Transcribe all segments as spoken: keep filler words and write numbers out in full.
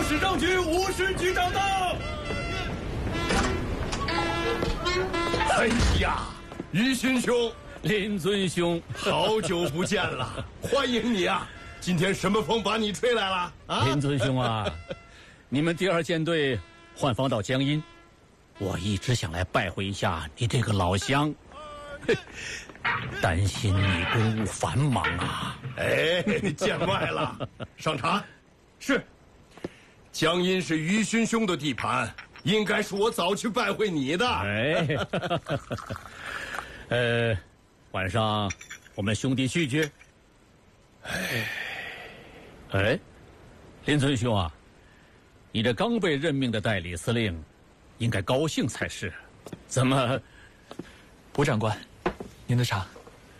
报使张局五十局长到。 哎呀，于勋兄， 林尊兄， 好久不见了，欢迎你啊！今天什么风把你吹来了啊？ 林尊兄啊，你们第二舰队换防到江阴，我一直想来拜会一下你这个老乡，担心你公务繁忙啊。 哎，见外了，上茶。是，江阴是于勋兄的地盘，应该是我早去拜会你的。 哎，呃，晚上我们兄弟聚聚。哎，哎，林尊兄啊，你这刚被任命的代理司令，应该高兴才是。怎么， 吴长官，您的茶。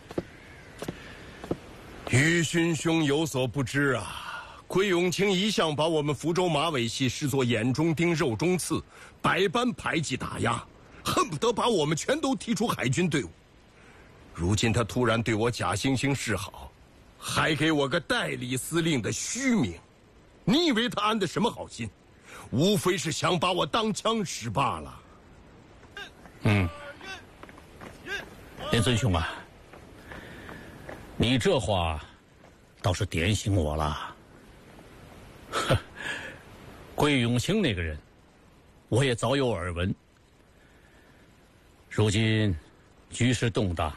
于勋兄有所不知啊，桂永清一向把我们福州马尾系视作眼中钉、肉中刺，百般排挤打压，恨不得把我们全都踢出海军队伍。如今他突然对我假惺惺示好，还给我个代理司令的虚名，你以为他安的什么好心？无非是想把我当枪使罢了。 嗯，林尊兄啊，你这话倒是点醒我了。呵，桂永清那个人，我也早有耳闻。如今局势动荡，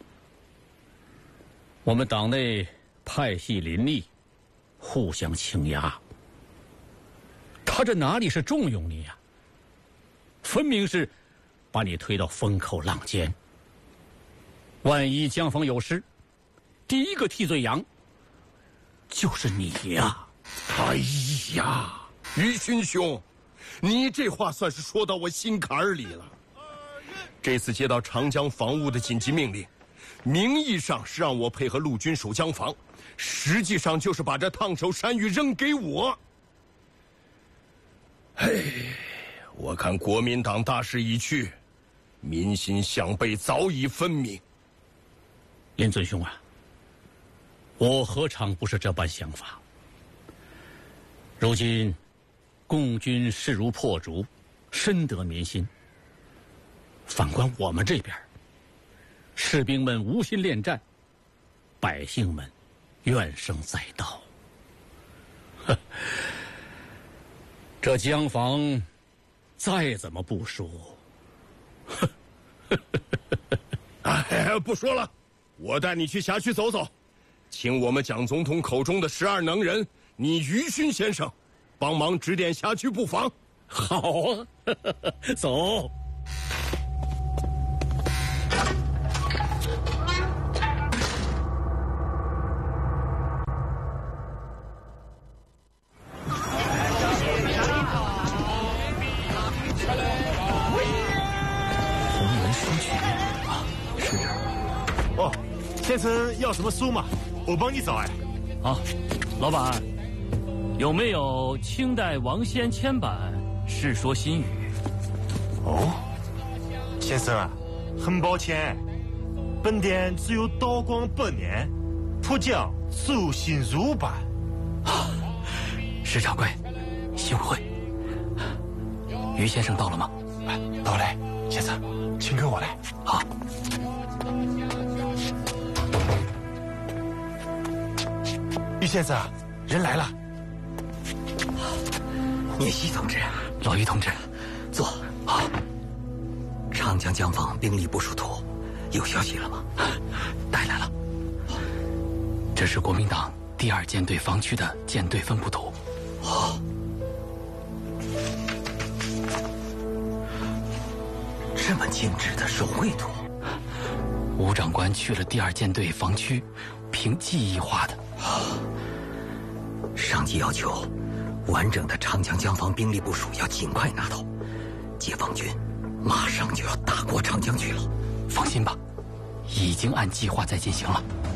我们党内派系林立，互相倾轧。他这哪里是重用你呀、啊？分明是把你推到风口浪尖。万一江防有失，第一个替罪羊就是你呀！ 哎呀，于勋兄，你这话算是说到我心坎儿里了。这次接到长江防务的紧急命令，名义上是让我配合陆军守江防，实际上就是把这烫手山芋扔给我。嘿，我看国民党大势已去，民心向背早已分明。 林尊兄啊，我何尝不是这般想法？如今共军势如破竹，深得民心。反观我们这边，士兵们无心恋战，百姓们怨声载道。呵，这江防再怎么部署，呵呵呵哎，不说了，我带你去辖区走走，请我们蒋总统口中的十二能人，你于勋先生，帮忙指点辖区布防。 好啊，走。 先生要什么书嘛？我帮你找哎。 啊，老板，有没有清代王先签版《世说新语》？ 哦，先生啊，很抱歉，本店只有道光八年浦江周新儒版。 啊，石掌柜，幸会。于先生到了吗？ 哎，到嘞，先生，请跟我来。 好。 于先生，人来了。 聂西同志，老于同志，坐。好。长江江防兵力部署图，有消息了吗？带来了。这是国民党第二舰队防区的舰队分布图。哦。这么精致的手绘图，吴长官去了第二舰队防区，凭记忆画的。上级要求，完整的长江江防兵力部署要尽快拿到，解放军马上就要打过长江去了。放心吧，已经按计划在进行了。